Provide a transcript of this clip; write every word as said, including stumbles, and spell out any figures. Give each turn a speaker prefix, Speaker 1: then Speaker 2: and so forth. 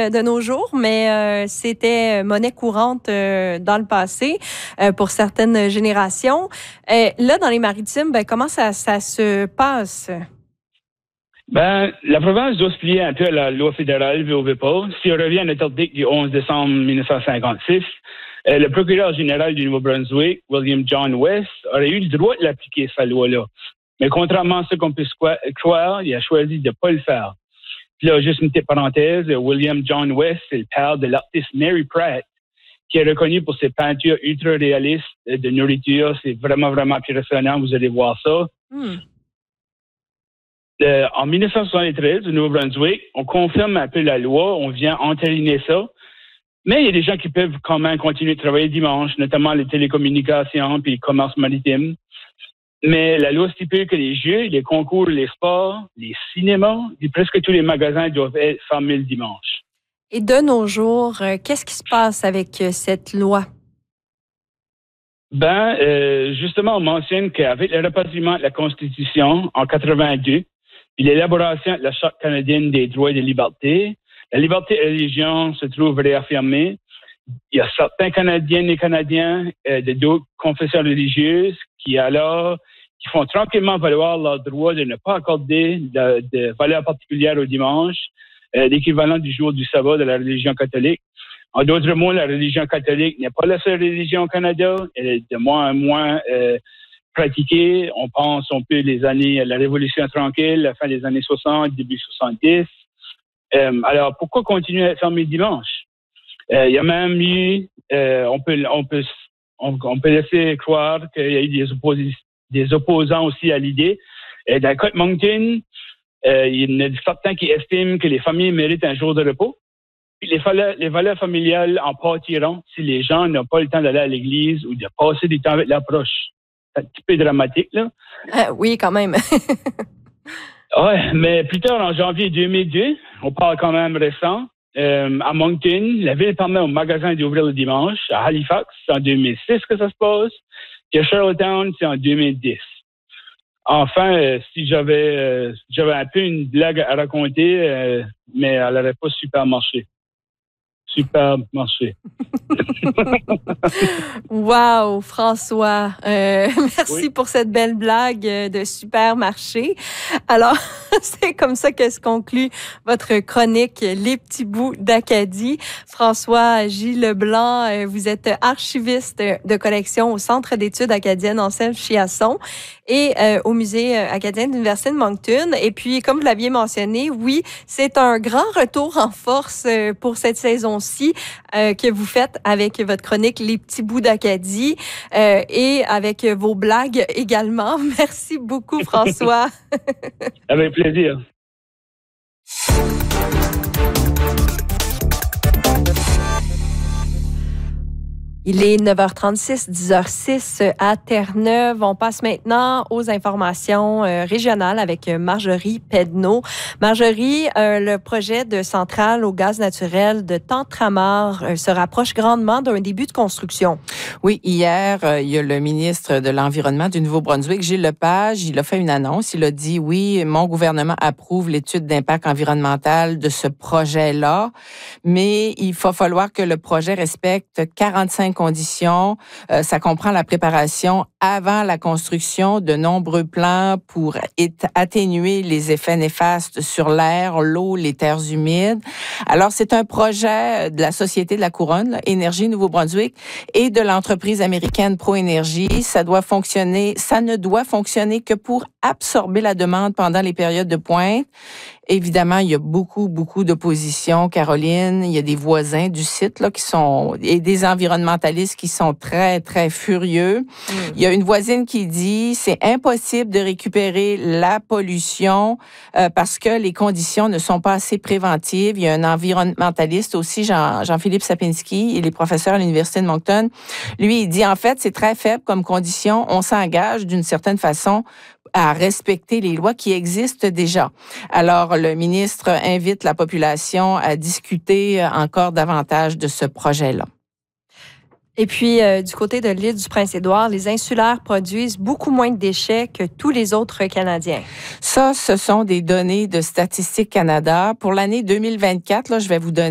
Speaker 1: euh, de nos jours, mais euh, c'était monnaie courante euh, dans le passé euh, pour certaines générations. Euh, là, dans les maritimes, ben, comment ça, ça se passe?
Speaker 2: Ben, la province doit se plier un peu à la loi fédérale, veut ou veut pas. Si on revient à notre article du onze décembre mille neuf cent cinquante-six, euh, le procureur général du Nouveau-Brunswick, William John West, aurait eu le droit de l'appliquer, cette loi-là. Mais contrairement à ce qu'on peut croire, il a choisi de ne pas le faire. Puis là, juste une petite parenthèse, William John West, c'est le père de l'artiste Mary Pratt, qui est reconnu pour ses peintures ultra réalistes de nourriture. C'est vraiment, vraiment impressionnant. Vous allez voir ça. Mm. Euh, en mille neuf cent soixante-treize, au Nouveau-Brunswick, on confirme un peu la loi, on vient entériner ça. Mais il y a des gens qui peuvent quand même continuer de travailler dimanche, notamment les télécommunications puis le commerce maritime. Mais la loi stipule que les jeux, les concours, les sports, les cinémas, et presque tous les magasins doivent être fermés le dimanche.
Speaker 1: Et de nos jours, euh, qu'est-ce qui se passe avec euh, cette loi?
Speaker 2: Ben, euh, justement, on mentionne qu'avec le rapatriement de la Constitution en quatre-vingt-deux, et l'élaboration de la Charte canadienne des droits et des libertés, la liberté de religion se trouve réaffirmée. Il y a certains Canadiennes et Canadiens euh, de d'autres confessions religieuses qui alors qui font tranquillement valoir leur droit de ne pas accorder de, de valeur particulière au dimanche, euh, l'équivalent du jour du sabbat de la religion catholique. En d'autres mots, la religion catholique n'est pas la seule religion au Canada. Elle est de moins en moins euh, pratiquée. On pense un peu les années, la Révolution tranquille, la fin des années soixante, début soixante-dix. Euh, alors, pourquoi continuer à être fermé dimanche? Euh, il y a même eu, euh, on peut, on peut, on, on peut laisser croire qu'il y a eu des, opposi- des opposants aussi à l'idée. Et dans le cas de Moncton, euh, il y en a certains qui estiment que les familles méritent un jour de repos. Puis les valeurs, les valeurs familiales en pâtiront si les gens n'ont pas le temps d'aller à l'église ou de passer du temps avec leurs proches. C'est un petit peu dramatique, là.
Speaker 1: Euh, oui, quand même.
Speaker 2: Oui, mais plus tard, en janvier deux mille deux, on parle quand même récent, euh, à Moncton, la ville permet aux magasins d'ouvrir le dimanche. À Halifax, c'est en deux mille six que ça se passe. Puis à Charlottetown, c'est en deux mille dix. Enfin, euh, si j'avais euh, j'avais un peu une blague à raconter, euh, mais elle n'aurait pas super marché. Super marché.
Speaker 1: Wow, François, euh, merci
Speaker 2: oui.
Speaker 1: pour cette belle blague de supermarché. Alors, c'est comme ça que se conclut votre chronique Les petits bouts d'Acadie. François J. Leblanc, vous êtes archiviste de collection au Centre d'études acadiennes Anselme-Chiasson et euh, au Musée acadien de l'Université de Moncton. Et puis, comme vous l'aviez mentionné, oui, c'est un grand retour en force pour cette saison-ci euh, que vous faites avec votre chronique Les petits bouts d'Acadie euh, et avec vos blagues également. Merci beaucoup, François.
Speaker 2: Avec plaisir.
Speaker 1: Il est neuf heures trente-six, dix heures six à Terre-Neuve. On passe maintenant aux informations euh, régionales avec Marjorie Pedneau. Marjorie, euh, le projet de centrale au gaz naturel de Tentramar euh, se rapproche grandement d'un début de construction.
Speaker 3: Oui, hier, euh, il y a le ministre de l'Environnement du Nouveau-Brunswick, Gilles Lepage, il a fait une annonce. Il a dit, oui, mon gouvernement approuve l'étude d'impact environnemental de ce projet-là, mais il va falloir que le projet respecte quarante-cinq conditions. Euh, ça comprend la préparation avant la construction de nombreux plans pour atténuer les effets néfastes sur l'air, l'eau, les terres humides. Alors, c'est un projet de la Société de la Couronne, là, Énergie Nouveau-Brunswick, et de l'entreprise américaine ProÉnergie. Ça doit fonctionner, ça ne doit fonctionner que pour absorber la demande pendant les périodes de pointe. Évidemment, il y a beaucoup, beaucoup d'opposition, Caroline. Il y a des voisins du site là qui sont et des environnementalistes qui sont très, très furieux. Mmh. Il y a une voisine qui dit c'est impossible de récupérer la pollution euh, parce que les conditions ne sont pas assez préventives. Il y a un environnementaliste aussi, Jean, Jean-Philippe Sapinski, il est professeur à l'Université de Moncton. Lui, il dit en fait, c'est très faible comme condition. On s'engage d'une certaine façon à respecter les lois qui existent déjà. Alors, le ministre invite la population à discuter encore davantage de ce projet-là.
Speaker 1: Et puis, euh, du côté de l'île du Prince-Édouard, les insulaires produisent beaucoup moins de déchets que tous les autres Canadiens.
Speaker 3: Ça, ce sont des données de Statistique Canada. Pour l'année deux mille vingt-quatre, là, je vais vous donner